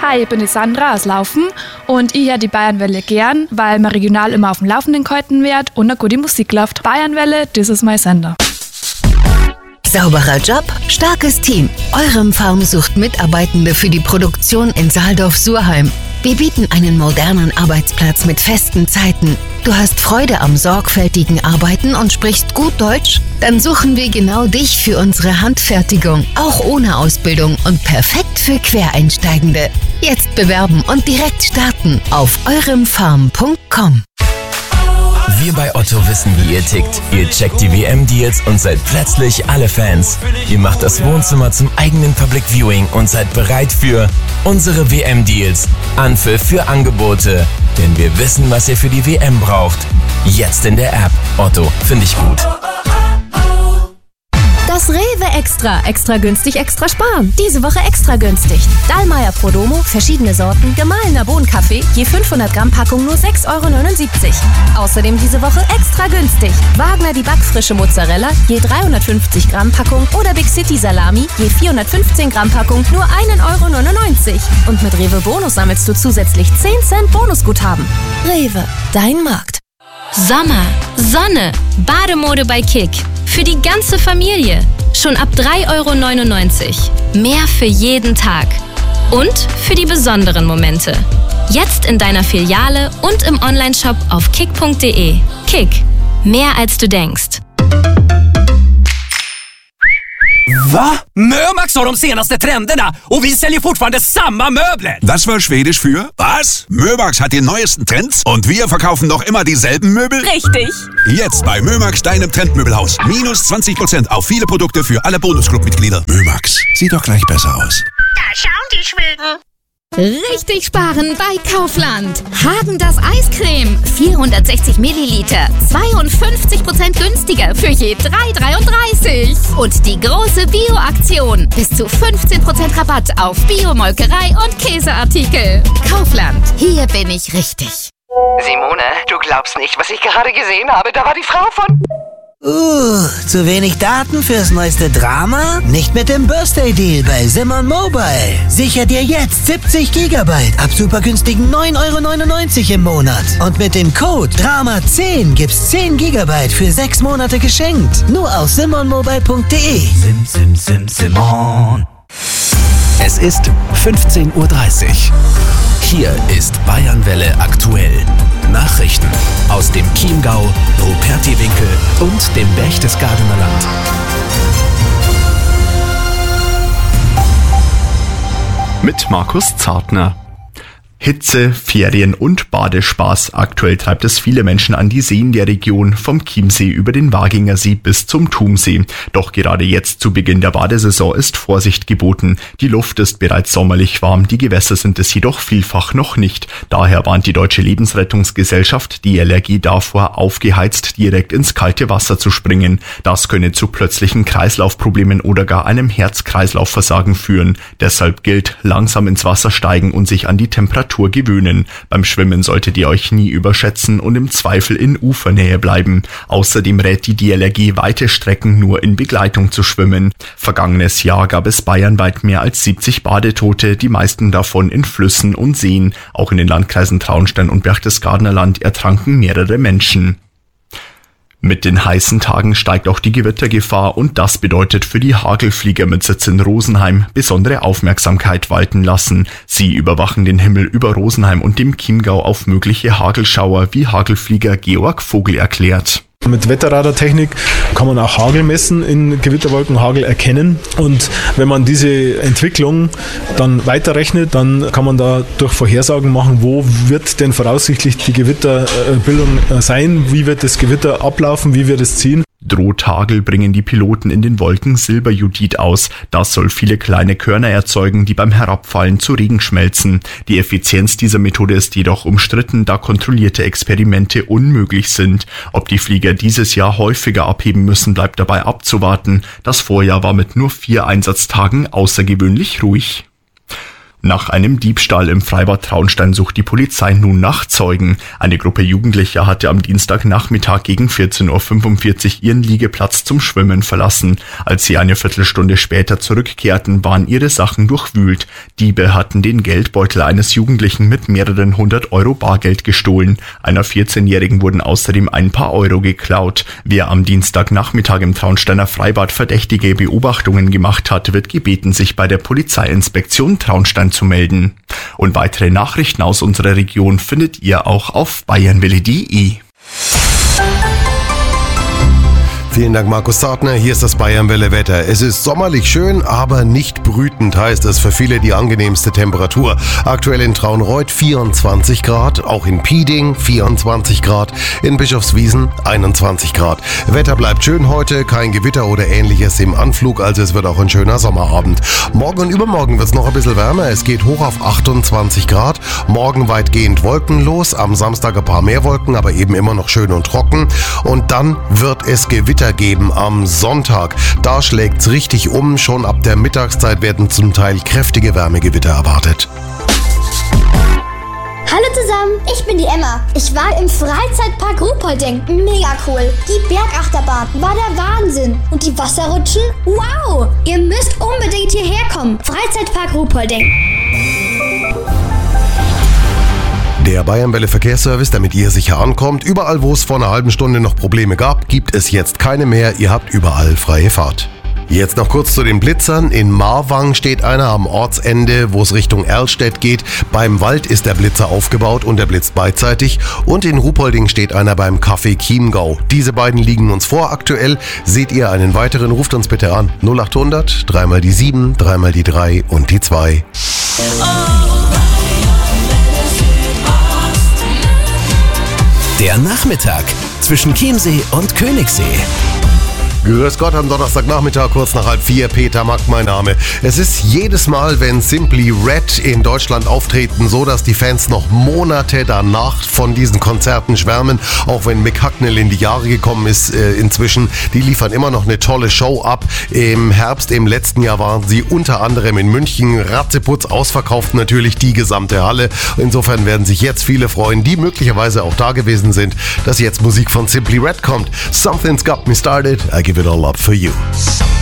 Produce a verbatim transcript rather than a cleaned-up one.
Hi, ich bin die Sandra aus Laufen und ich höre die Bayernwelle gern, weil man regional immer auf dem Laufenden gehalten wird und eine gute Musik läuft. Bayernwelle, das ist mein Sender. Sauberer Job, starkes Team. Eurem Farm sucht Mitarbeitende für die Produktion in Saaldorf-Surheim. Wir bieten einen modernen Arbeitsplatz mit festen Zeiten. Du hast Freude am sorgfältigen Arbeiten und sprichst gut Deutsch? Dann suchen wir genau dich für unsere Handfertigung, auch ohne Ausbildung und perfekt für Quereinsteigende. Jetzt bewerben und direkt starten auf euremfarm punkt com. Wir bei Otto wissen, wie ihr tickt. Ihr checkt die W M-Deals und seid plötzlich alle Fans. Ihr macht das Wohnzimmer zum eigenen Public Viewing und seid bereit für unsere W M-Deals. Anpfiff für Angebote. Denn wir wissen, was ihr für die W M braucht. Jetzt in der App. Otto, finde ich gut. Das Rewe Extra. Extra günstig, extra sparen. Diese Woche extra günstig. Dallmayr Prodomo, verschiedene Sorten, gemahlener Bohnenkaffee, je fünfhundert Gramm Packung nur sechs Euro neunundsiebzig. Außerdem diese Woche extra günstig. Wagner die backfrische Mozzarella, je dreihundertfünfzig Gramm Packung oder Big City Salami, je vierhundertfünfzehn Gramm Packung nur ein Euro neunundneunzig. Und mit Rewe Bonus sammelst du zusätzlich zehn Cent Bonusguthaben. Rewe, dein Markt. Sommer, Sonne, Bademode bei Kick. Für die ganze Familie. Schon ab drei Euro neunundneunzig. Mehr für jeden Tag. Und für die besonderen Momente. Jetzt in deiner Filiale und im Onlineshop auf kick punkt de. Kick. Mehr als du denkst. Va? Mömax har de senaste trenderna och vi säljer fortfarande samma möbler. Das war Schwedisch für was? Mömax hat die neuesten Trends und wir verkaufen noch immer dieselben Möbel? Richtig. Jetzt bei Mömax, deinem Trendmöbelhaus. Minus zwanzig Prozent auf viele Produkte für alle Bonusclub-Mitglieder. Mömax, sieht doch gleich besser aus. Da schauen die Schweden. Richtig sparen bei Kaufland. Häagen-Dazs Eiscreme, vierhundertsechzig Milliliter, zweiundfünfzig Prozent günstiger für je drei Euro dreiunddreißig. Und die große Bio-Aktion, bis zu fünfzehn Prozent Rabatt auf Bio-Molkerei und Käseartikel. Kaufland, hier bin ich richtig. Simone, du glaubst nicht, was ich gerade gesehen habe. Da war die Frau von... Uh, zu wenig Daten fürs neueste Drama? Nicht mit dem Birthday-Deal bei Simon Mobile. Sicher dir jetzt siebzig Gigabyte ab super günstigen neun Euro neunundneunzig im Monat. Und mit dem Code Drama zehn gibt's zehn Gigabyte für sechs Monate geschenkt. Nur auf simon mobile punkt de. Sim, sim, sim, Simon. Es ist fünfzehn Uhr dreißig. Hier ist Bayernwelle aktuell. Nachrichten aus dem Chiemgau, Rupertiwinkel und dem Berchtesgadener Land. Mit Markus Zartner. Hitze, Ferien und Badespaß. Aktuell treibt es viele Menschen an die Seen der Region, vom Chiemsee über den Waginger See bis zum Thumsee. Doch gerade jetzt zu Beginn der Badesaison ist Vorsicht geboten. Die Luft ist bereits sommerlich warm, die Gewässer sind es jedoch vielfach noch nicht. Daher warnt die Deutsche Lebensrettungsgesellschaft D L R G davor, aufgeheizt direkt ins kalte Wasser zu springen. Das könne zu plötzlichen Kreislaufproblemen oder gar einem Herz-Kreislauf-Versagen führen. Deshalb gilt, langsam ins Wasser steigen und sich an die Temperatur gewöhnen. Beim Schwimmen solltet ihr euch nie überschätzen und im Zweifel in Ufernähe bleiben. Außerdem rät die D L R G, weite Strecken nur in Begleitung zu schwimmen. Vergangenes Jahr gab es bayernweit mehr als siebzig Badetote, die meisten davon in Flüssen und Seen. Auch in den Landkreisen Traunstein und Berchtesgadener Land ertranken mehrere Menschen. Mit den heißen Tagen steigt auch die Gewittergefahr und das bedeutet für die Hagelflieger mit Sitz in Rosenheim besondere Aufmerksamkeit walten lassen. Sie überwachen den Himmel über Rosenheim und dem Chiemgau auf mögliche Hagelschauer, wie Hagelflieger Georg Vogel erklärt. Mit Wetterradartechnik kann man auch Hagel messen, in Gewitterwolken Hagel erkennen, und wenn man diese Entwicklung dann weiterrechnet, dann kann man da durch Vorhersagen machen, wo wird denn voraussichtlich die Gewitterbildung sein, wie wird das Gewitter ablaufen, wie wird es ziehen. Droht Hagel, bringen die Piloten in den Wolken Silberjodid aus. Das soll viele kleine Körner erzeugen, die beim Herabfallen zu Regen schmelzen. Die Effizienz dieser Methode ist jedoch umstritten, da kontrollierte Experimente unmöglich sind. Ob die Flieger dieses Jahr häufiger abheben müssen, bleibt dabei abzuwarten. Das Vorjahr war mit nur vier Einsatztagen außergewöhnlich ruhig. Nach einem Diebstahl im Freibad Traunstein sucht die Polizei nun nach Zeugen. Eine Gruppe Jugendlicher hatte am Dienstagnachmittag gegen vierzehn Uhr fünfundvierzig ihren Liegeplatz zum Schwimmen verlassen. Als sie eine Viertelstunde später zurückkehrten, waren ihre Sachen durchwühlt. Diebe hatten den Geldbeutel eines Jugendlichen mit mehreren hundert Euro Bargeld gestohlen. Einer vierzehnjährigen wurden außerdem ein paar Euro geklaut. Wer am Dienstagnachmittag im Traunsteiner Freibad verdächtige Beobachtungen gemacht hat, wird gebeten, sich bei der Polizeiinspektion Traunstein zu melden. Und weitere Nachrichten aus unserer Region findet ihr auch auf bayernwelle punkt de. Vielen Dank, Markus Zartner. Hier ist das Bayernwelle Wetter. Es ist sommerlich schön, aber nicht brütend, heißt es für viele die angenehmste Temperatur. Aktuell in Traunreut vierundzwanzig Grad, auch in Pieding vierundzwanzig Grad, in Bischofswiesen einundzwanzig Grad. Wetter bleibt schön heute, kein Gewitter oder ähnliches im Anflug, also es wird auch ein schöner Sommerabend. Morgen und übermorgen wird es noch ein bisschen wärmer, es geht hoch auf achtundzwanzig Grad. Morgen weitgehend wolkenlos, am Samstag ein paar mehr Wolken, aber eben immer noch schön und trocken. Und dann wird es Gewitter geben am Sonntag. Da schlägt's richtig um. Schon ab der Mittagszeit werden zum Teil kräftige Wärmegewitter erwartet. Hallo zusammen, ich bin die Emma. Ich war im Freizeitpark Ruhpolding. Mega cool. Die Bergachterbahn war der Wahnsinn. Und die Wasserrutschen? Wow! Ihr müsst unbedingt hierher kommen. Freizeitpark Ruhpolding. Der Bayernwelle Verkehrsservice, damit ihr sicher ankommt. Überall, wo es vor einer halben Stunde noch Probleme gab, gibt es jetzt keine mehr. Ihr habt überall freie Fahrt. Jetzt noch kurz zu den Blitzern. In Marwang steht einer am Ortsende, wo es Richtung Erlstedt geht. Beim Wald ist der Blitzer aufgebaut und er blitzt beidseitig. Und in Ruhpolding steht einer beim Café Chiemgau. Diese beiden liegen uns vor aktuell. Seht ihr einen weiteren, ruft uns bitte an. null acht hundert, dreimal die sieben, dreimal die drei und die zwei. Der Nachmittag zwischen Chiemsee und Königssee. Grüß Gott am Donnerstagnachmittag, kurz nach halb vier. Peter Mack, mein Name. Es ist jedes Mal, wenn Simply Red in Deutschland auftreten, so, dass die Fans noch Monate danach von diesen Konzerten schwärmen. Auch wenn Mick Hucknall in die Jahre gekommen ist äh, inzwischen. Die liefern immer noch eine tolle Show ab. Im Herbst im letzten Jahr waren sie unter anderem in München. Ratzeputz ausverkauft natürlich die gesamte Halle. Insofern werden sich jetzt viele freuen, die möglicherweise auch da gewesen sind, dass jetzt Musik von Simply Red kommt. Something's got me started. I give it all up for you.